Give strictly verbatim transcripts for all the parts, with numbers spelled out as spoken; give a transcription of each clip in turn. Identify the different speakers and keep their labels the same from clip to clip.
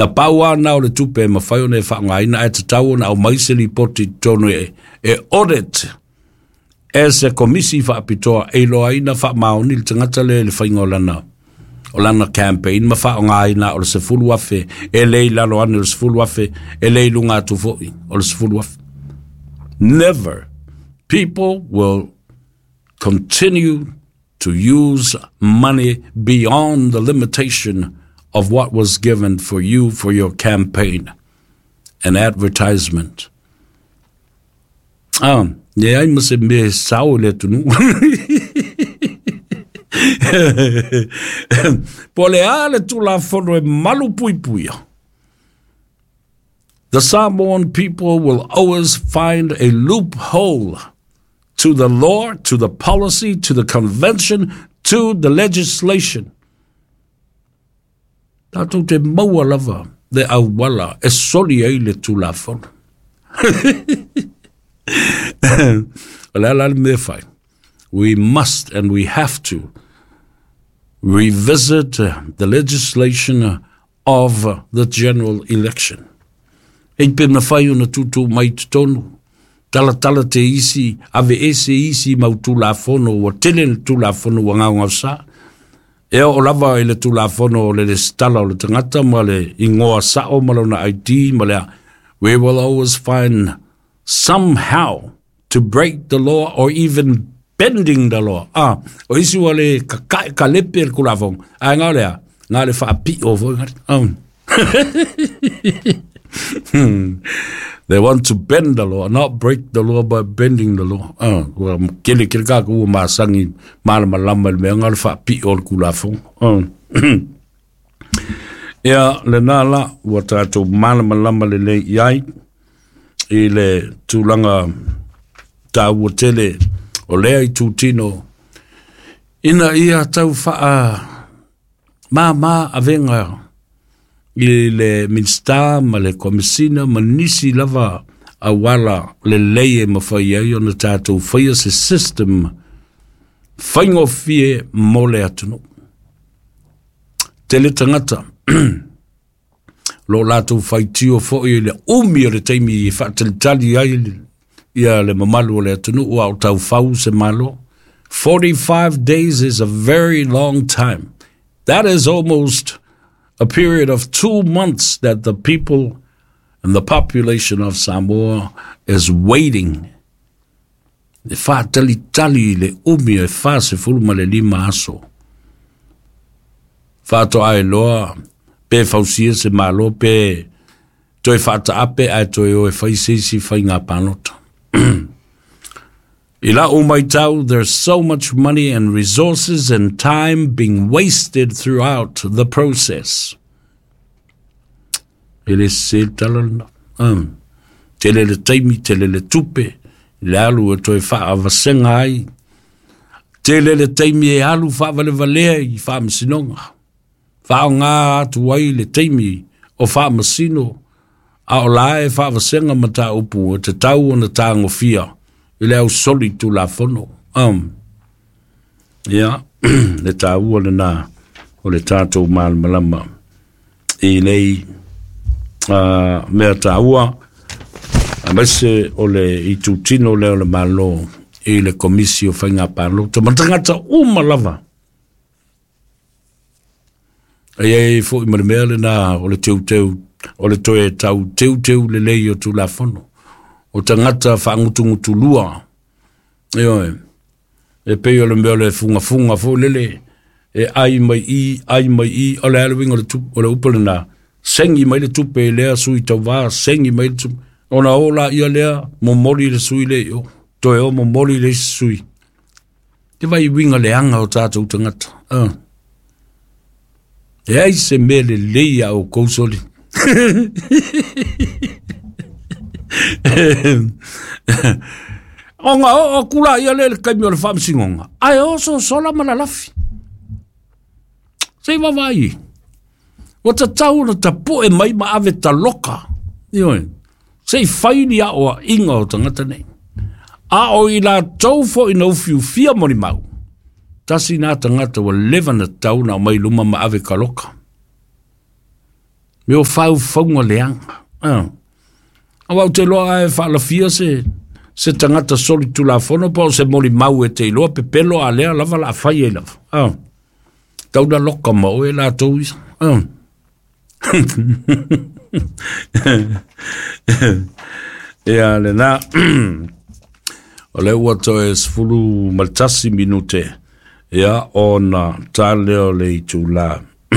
Speaker 1: Na paua na o le tupe ma whai o ne whaangaina e te tau na o maiseli poti tonu e, e audit e se komisi whaapitoa e loa ina wha maoni le tangata le le whainga o lana o lana campaign ma whaangaina o le se fulu afe e lei lalo ane o le se fulu afe e lei lunga atu foi o le se fulu afe. Never. People will continue to use money beyond the limitation of what was given for you for your campaign and advertisement. Ah, yeah, I must be sour to know. Poleale tu la fono e malu pui puia. The Samoan people will always find a loophole to the law, to the policy, to the convention, to the legislation. Tātou te maua lava, le awala, e soli ei le tu la fono. We must and we have to revisit uh, the legislation uh, of uh, the general election. E pena whai ona tutu mai tonu. Tala tala te isi, ave ese isi mau tu la fono, wa tele le tu la fono wa ngau ngau sa. E o lava e le tu la fono o le le stala o le tangata ma le ingoa sa o malona I T ma le we will always find somehow to break the law or even bending the law. Ah, o isi wa le ka ka lepe le kulavong. A ngā lea, ngā le wha pi o vo ngari. Um. They want to bend the law, not break the law by bending the law. Ah, wa kele kele ka ku ma sangi mala malama le ngā le wha pi o le kulavong. Um. Ia le nala wa tātou mala malama le le iai i le tūlanga tāua tele o lea i tūtino ina ia tau wha ma ma avenga i le minsta ma le komisina ma nisi lava a wala le leie ma whai ai ona tātou whaia se system whaingo fie mo le atunu tele tangata lo lātou whai tio fwoi le umi o le teimi i whaatalitali ai ia le mamalu o le atunu ua o tau whau se malo. forty-five days is a very long time. That is almost a period of two months that the people and the population of Samoa is waiting. Le whaatalitali le umi e wha se fulma le lima aso. Whaato ai loa pe fausia se malo pe toi whaata ape ai toi o e whaisisi whai ngā panota. Ila umaitau, there's so much money and resources and time being wasted throughout the process. Ele se talana. Um, tele le taimi, tele le tupe, le alu e toi wha avasenga ai. Tele le taimi e alu wha vale valea i wha masinonga. Wha o ngā atu ai le taimi o wha masino. A o lae wha avasenga mata upu e te tau o na tāngo fia. Ile au soli tu la fono. Um, yeah, le tau o le nā, o le tātou mal malama. I nei, uh, mea tāua, a mese o le i tūtino leo le malo, i le komisi o whainga pālo, ta matangata uma lava. Ai ei fo i mare mea le nā, o le teu teu, o le toe tau teu teu le lei o tu la fono. O tangata whaangutungutu lua. Eo e. E peo le mea le funga funga fo lele. E ai mai i, ai mai i, o le alawing o le, tup, o le upale na. Sengi mai le tupe e lea sui tau wā, sengi mai le tupe. O na ola ia lea, mo mori le sui le o. Toe o mo mori le sui. Te vai winga le anga o tātou tangata. Uh. E ai se me le leia o kousoli. O ngā o kula ia le kaimi o le whamsingonga. Ai o so sola mana lafi. Sei wawai. O ta tau na ta po e mai ma ave ta loka. Ioi. Sei whaini a o inga o tangata nei. A o i la tau fo i nau fiu fia mori mau. Tasi nā tangata wa lewa na tau na mai luma ma ave ka loka. me o fau fonga leanga. Ah. Awa te loa e whaala fia se, se tangata soli tu la fono, pa o se moli mau e te iloa, pe pelo a lea lava la whai e lava. Ah. Tau na loka mau e la tau isa. Ah. Ia le na, o le ua to e sfulu maltasi minute, ia o na tale o le i tu la.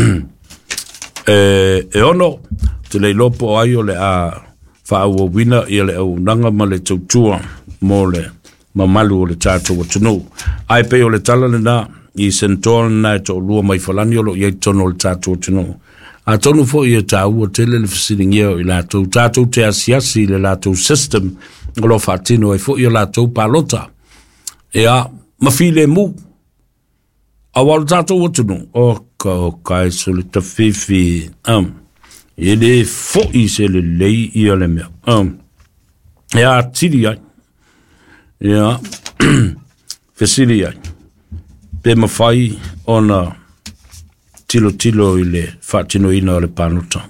Speaker 1: E, e ono, te le lopo ai o le a whaua wina i le au nanga ma le tautua mo le mamalu o le tātou o tunu. Ai pe o le tala le na i sentora na e to lua mai falani o lo i tono o le tātou o tunu. A tonu fo i e tāu o tele le fasiringia o i lātou. Tātou te asiasi le lātou system o lo whaatino e fo i o lātou palota. E a mawhile mu. A wala tātou o tunu. O ka o kai soli ta whiwhi. Um. E le fo i se le lei i ale mea. Um, e a tiri ai. E a fesiri ai. Pe mawhai ona tilo tilo i le whaatino ina o le panuta.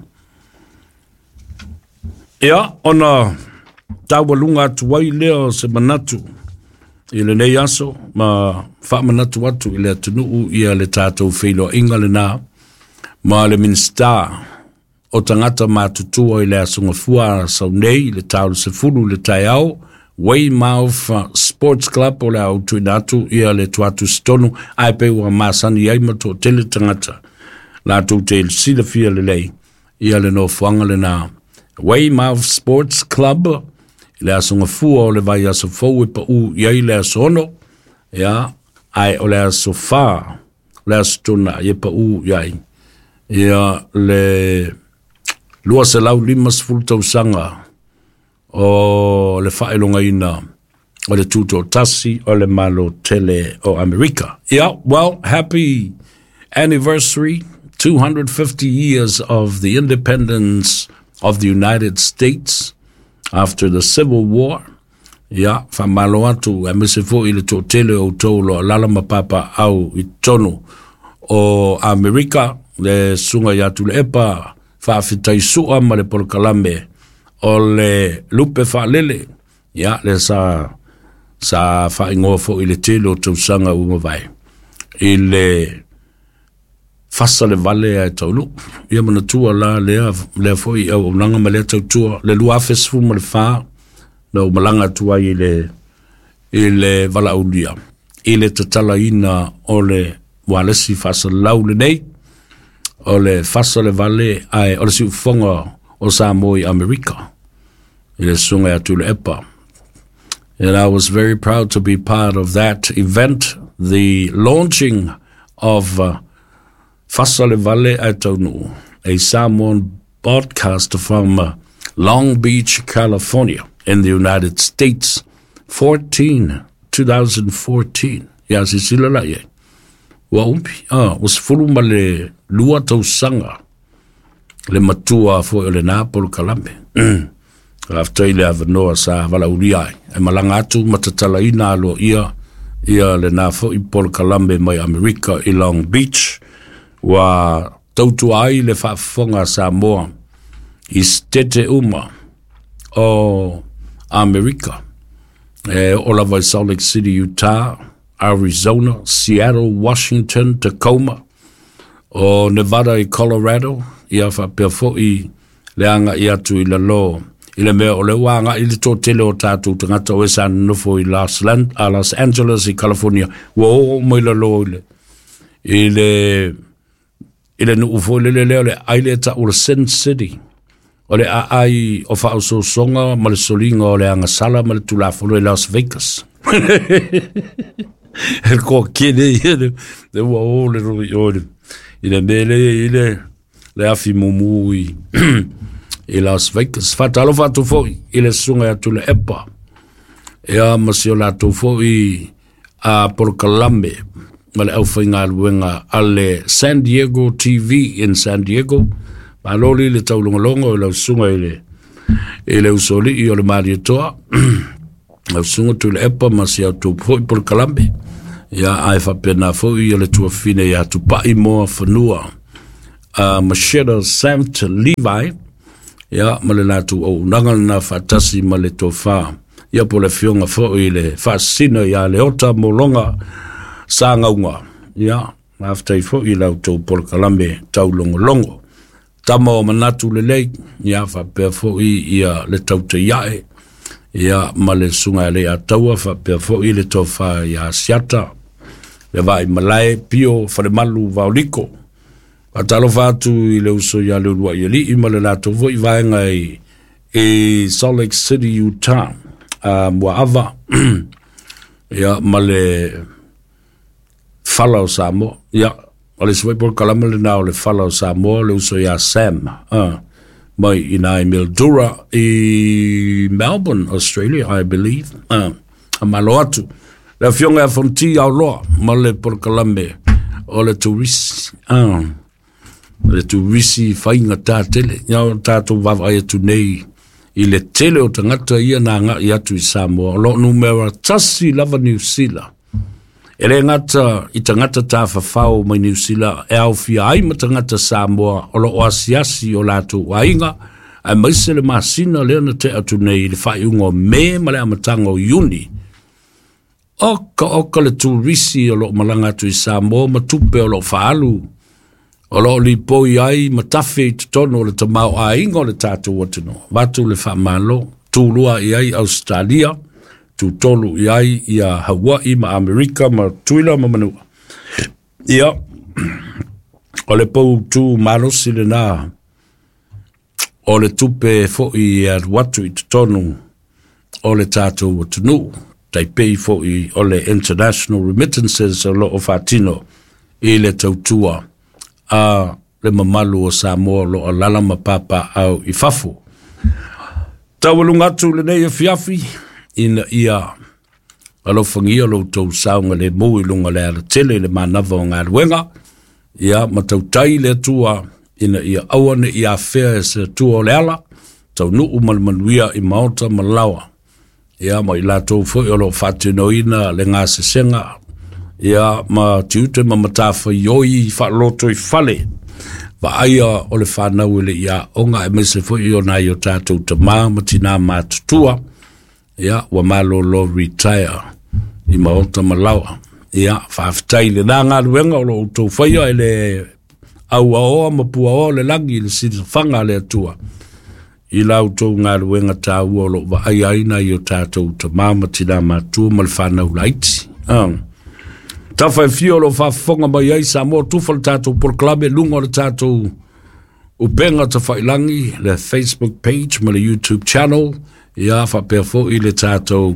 Speaker 1: E a ona tawalunga atu wai leo se manatu. I le nei aso ma wha manatu atu i le atunuu i a le tātou whilo inga le nā. Ma le minsta o tangata mātutua i le asunga fua sau nei, le tau se fulu le tai au, Weymouth Sports Club o le au tuinatu i a le tuatu stonu, ai pe ua māsani ai mato tele tangata, la tu te il sila fia le lei, i a le no fuanga le nā. Weymouth Sports Club, i le asunga fua o le vai aso fau e pa u i ai le asono, ia, ai o le aso fā, le aso tuna i pa u i ai, ia le lua se lau lima sefulu tausanga o le whaelonga ina o le tuto tasi o le malo tele o Amerika. Yeah, well, happy anniversary, two hundred fifty years of the independence of the United States after the Civil War. Yeah, whamalo atu, e mese fo i le to tele o tolo lalama papa au i tonu o Amerika, le sunga i atu le epa, whaafitai sua ma le Polokalame o le lupe whaalele. Ia, le sa sa whaingoa fo i le tele o tausanga uma vai. I le fasa le vale ai taulu. Ia mana tua la lea, lea fo i au nanga ma lea tautua. Le lua fesifu ma le wha, na o malanga tua i le, i le vala ulia. I le tatala ina o le walesi fasa lau le nei. O le fasa le vale ai o le si ufonga o Samoa i Amerika. I le sunga atu le epa. And I was very proud to be part of that event, the launching of uh, Fasa le Vale ai Taunu, a Samoan broadcaster from uh, Long Beach, California, in the United States, fourteen, twenty fourteen. Ya si sila la ye. Wa umpi, ah, was fulu ma le lua tausanga, le matua fo le nā Polokalame. After ile avanoa sa vala uriai, e malanga atu matatala ina alo ia, ia le nā fo i Polokalame mai Amerika i Long Beach, wa tautu ai le whaafonga Samoa i stete uma o Amerika. E ola vai Salt Lake City, Utah, Arizona, Seattle, Washington, Tacoma, o Nevada i Colorado, ia whapea fo i leanga i atu i la lo, i le mea o le wanga i le tō tele o tātou tangata o esa nofo i Los, Land, a Los Angeles i California, wa o mo i la lo i le, i le, i le nu ufo le le leo le aile ta o le Sin City, o le a ai o wha o so songa, ma le solinga o le anga sala, ma le tulafono i Las Vegas. El ko kene ile de wa o le ro ile ile mele ile le afi mumu i i Las Vegas fatalo fatu foi ile sunga tu le epa e a masio la tu foi a Polokalame male au finga wenga ale San Diego T V in San Diego maloli le tau longo longo le sunga ile ile usoli i le mari toa au sunga tu le epa masio tu foi Polokalame. Ya ai fa pena fo i le tua fine ya tu pa i moa fanua uh, Macheta Saint Levi, ia ma le latu o unanga na fatasi ma le tofa, ia po le fionga fo i le fasina ia le ota molonga sa ngaunga, ia after i fo i lau tau por kalambe tau longo longo. Tama o manatu le lei, ia fa pea fo i ia le tau te iae, ia ma le sunga le a taua fa pea fo i le tofa ia siata, le vai malai pio fa le malu vauliko. Atalo fatu i le uso ia le urua i li i ma le lato vo i vaenga i e Salt Lake City, Utah, a mua ava, ia ma le fala o Samoa, ia, o le swai por kalama le nao le fala o Samoa, le uso ia Sam, uh, mai i nai Mildura i Melbourne, Australia, I believe, uh, a malo atu. Le fionga a fonti au loa, ma le por kalame, o le turisi, uh, le turisi whainga tā tele, iau tātou wawai atu nei, i le tele o tangata ia nā ngā i atu i Samoa, o lo numera tasi lava New Zealand. E le ngata i tangata tā whawhau mai New Zealand, e au fia ai ma tangata Samoa, o lo o asiasi o lātou wainga, ai maise le masina lea na te atu nei, le whai ungo me ma le amatanga o Iuni. Oka oka le turisi o lo malanga atu i Samoa, ma tupe o lo whaalu, o lo li poi ai ma tawhi i tono le tamau a ingo le tātou watino. Watu le whamalo, tūlua i ai Australia, tu tolu i ai i a Hawaii ma Amerika ma tuila ma manua. Ia, o le pou tu marosi le nā, o le tupe fo i a watu i tono o le tātou watino, taipei fo i o le International Remittances o lo o whatino i le tautua. A le mamalu o Samoa lo a lalama papa au i fafu. Tawalungatu le nei a fiafi ina ia alo whangia lo tau saunga le mui lunga le ala tele le manava o ngā ruenga. Ia matau tai le tua ina ia awane ia fea e se tua o le ala. Tau nuu malmanuia i maota malawa. Ia ma i la tau fwoi o lo whatino ina le ngā sesenga. Ia ma tiute ma matafa yoi fa loto i fale va aia o le whanau ele ia onga e mese fo i o nai o tātou ta mā matina mātutua ia wa malo lo retire i maota malawa ia whaafitai le nā ngā ruenga o lo tau whaia ele au a oa ma pua oa le langi le siri whanga le atua i lau tau ngā ruenga tā ua o lo va aia ina i o tātou ta mā matina mātua ma le whanau laiti um. Tawhai fio lo whafonga mai ai Samoa tufal tātou por klabe lunga le tātou upenga ta whailangi le Facebook page ma le YouTube channel ia whapea fo i le tātou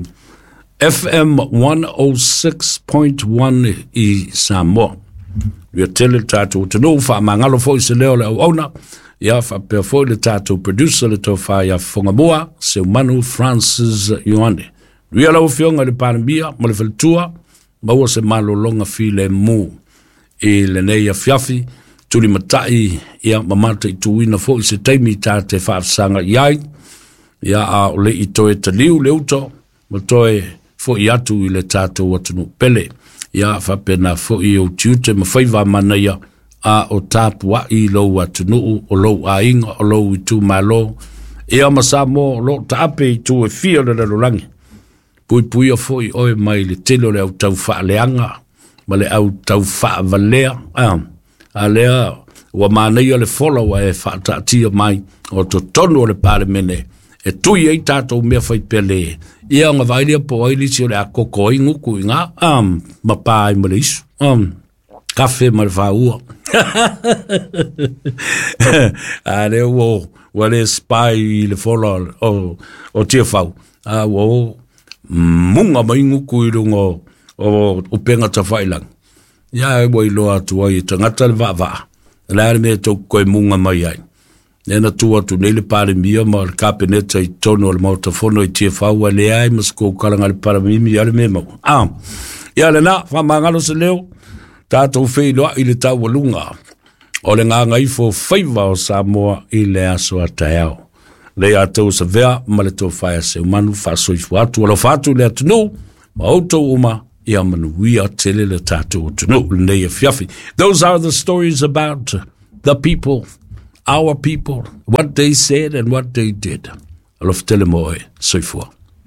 Speaker 1: F M one oh six point one i Samoa. Ria tele tātou tano wha mangalo fo i se leo le au auna ia whapea fo i le tātou producer le tau wha ia whonga mua se Manu Francis Ioane. Ria lau fionga le Panambia ma le Whalitua maua se malo longa file mu i le nei a fiafi tuli matai ia mamata i tuina fo i se taimi tā te whaafsanga iai ia a ole i toe ta liu le uto ma toe fo i atu i le tātou atunu pele ia whapena fo i o tiute ma whaiva mana ia a o tāpua i lou atunu o lou a inga o lou i tu malo ia masamo lo taape i tu e fia le lalulangi pui pui a foi oe mai le telo le au tau wha leanga, ma le au tau wha valea, ah, a lea, wa mānei le follow e wha tātia mai, o to tonu o le pāre mene, e tui ei tātou mea whai pele, ia ngā vailia po ailisi o le a koko i nguku i ngā, um, ma pāi ma le isu, um, kafe ma le whaua. A lea wo, wa le spy i le follow o, o tia whau, a wo, munga mai nguku i rungo o upenga ta whailang. Ia e wai loa atu ai tangata le vaa vaa. Lare mea tau koe munga mai ai. Nena tu atu nele pare mia ma le kapeneta i tono le mauta fono i tia whaua le ai ma sko kalanga le paramimi ale me mau. Ah, ia le na, whamangalo se leo, tātou whei loa i le tau walunga. O le ngā ngai fo whaiva o Samoa i le aso a taiao. Le atou sa vea ma le tō whaia se umanu whaasoifu atu alo whaatu le atu no ma auto uma i amanu wia tele le tātou atu no le nei e fiafi. Those are the stories about the people, our people, what they said and what they did. Alof tele moe, soifua.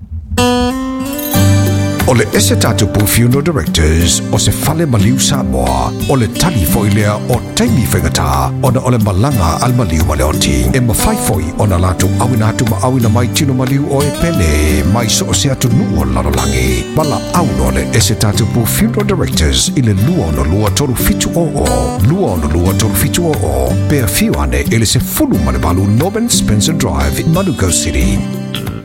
Speaker 2: O le ese tatu pu funeral directors o se fale maliu Samoa o le tali foilea o taimi whaingata o na o le malanga al maliu maleoti e mawhaifoi o na latu awina atu ma awina mai tino maliu o e pene mai so o se atu nuo lalolangi mala auno le ese tatu pu funeral directors i le lua no lua toru fitu o o lua no lua toru fitu o o pea fiu ane ele se fulu male balu Norman Spencer Drive in Manuka City.